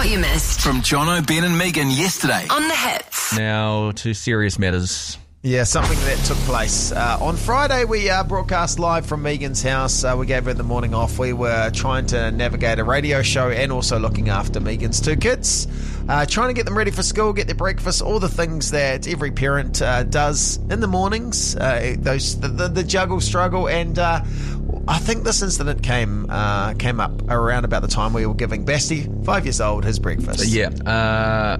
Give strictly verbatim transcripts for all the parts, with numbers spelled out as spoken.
you missed From Jono, Ben and Megan yesterday. on the Hits. Now to serious matters. Yeah, something that took place. Uh, on Friday, we uh, broadcast live from Megan's house. Uh, we gave her the morning off. We were trying to navigate a radio show and also looking after Megan's two kids. Uh, trying to get them ready for school, get their breakfast, all the things that every parent uh, does in the mornings. Uh, those the, the, the juggle struggle. And uh, I think this incident came uh, came up around about the time we were giving Basti, five years old, his breakfast. Yeah. Uh,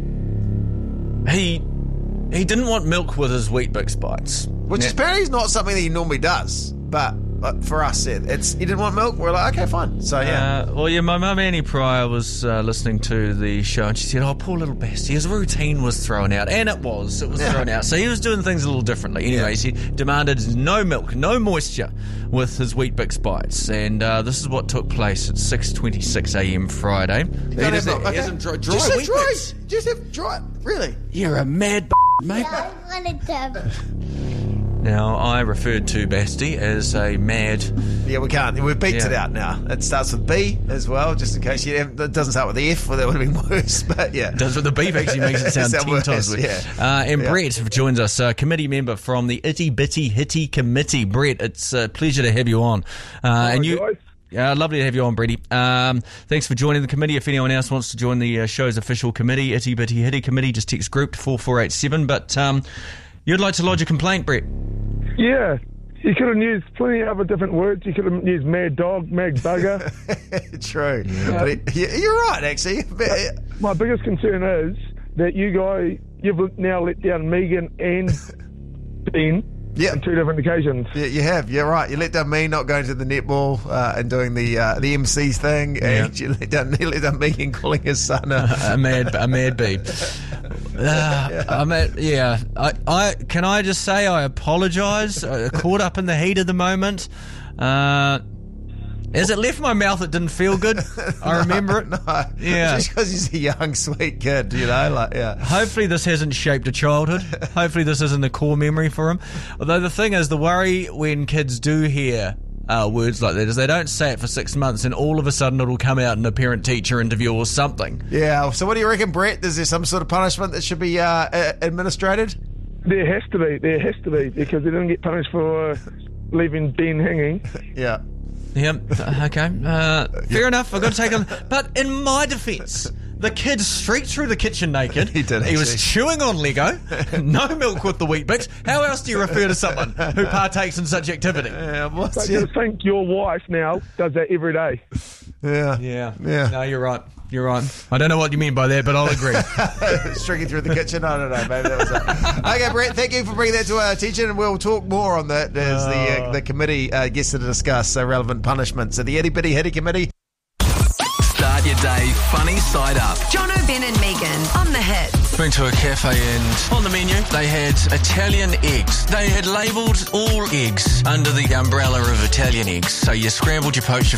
he... He didn't want milk with his Weet-Bix bites. Which Yeah. is apparently is not something that he normally does. But, but for us, it, it's he didn't want milk. We're like, okay, fine. So, yeah. Uh, well, yeah, my mum Annie Pryor was uh, listening to the show and she said, oh, poor little Basti, his routine was thrown out. And it was. It was Yeah. thrown out. So he was doing things a little differently. Anyways, he demanded no milk, no moisture with his Weet-Bix bites. And uh, this is what took place at six twenty-six a.m. Friday. He Don't have doesn't- milk, he okay. doesn't dry, dry Just have dry. Weet-Bix. Just have dry. Really? You're a mad b****, mate. I wanted to. Now, I referred to Basti as a mad... Yeah, we can't. We've beat Yeah. it out now. It starts with B as well, just in case you haven't, it doesn't start with the F, or that would have been worse. But yeah. Does with the beef actually makes it sound Sound ten worse, times worse. yeah. Uh, and Yeah. Brett joins us, uh, committee member from the Itty Bitty Hitty Committee. Brett, it's a pleasure to have you on. Uh, and you, guys. yeah, lovely to have you on, Bretty. Um, thanks for joining the committee. If anyone else wants to join the uh, show's official committee, Itty Bitty Hitty Committee, just text group to four four eight seven. But um, you'd like to lodge a complaint, Brett? Yeah, you could have used plenty of other different words. You could have used mad dog, mad bugger. True. But it- you- you're right, actually. But, My biggest concern is that you guys, you've now let down Megan and Ben Yeah. on two different occasions. yeah, you have. You're right. You let down me not going to the netball uh, and doing the uh, the M Cs thing, and you let down, you let down Megan calling his son a... a mad, a mad bee. Uh, I mean, yeah. I, I can I just say I apologise. I caught up in the heat of the moment. Uh, as it left my mouth, it didn't feel good. I remember it. No, Yeah. just because he's a young, sweet kid, you know, like, yeah. Hopefully this hasn't shaped a childhood. Hopefully this isn't a core memory for him. Although the thing is, the worry when kids do hear uh, words like that is they don't say it for six months and all of a sudden it'll come out in a parent-teacher interview or something. Yeah, so what do you reckon, Brett? Is there some sort of punishment that should be uh, uh, administrated? There has to be, there has to be, because they didn't get punished for uh, leaving Ben hanging. Yeah. Yep. Okay. Uh, fair enough. I've got to take him. But in my defence, the kid streaked through the kitchen naked. He did, He was actually. chewing on Lego. No milk with the Weet-Bix. How else do you refer to someone who partakes in such activity? Yeah, what's But your... you think your wife now does that every day. Yeah. Yeah. Yeah. No, you're right. You're right. I don't know what you mean by that, but I'll agree. Streaking through the kitchen. I don't know. Maybe that was it. Okay, Brett. Thank you for bringing that to our attention, and we'll talk more on that as the uh, the committee uh, gets to discuss uh, relevant punishments. So the Itty Bitty Hitty Committee. Start your day funny side up. Jono, Ben and Megan on the Hits. Went to a cafe and on the menu they had Italian eggs. They had labelled all eggs under the umbrella of Italian eggs. So you scrambled, you poached, you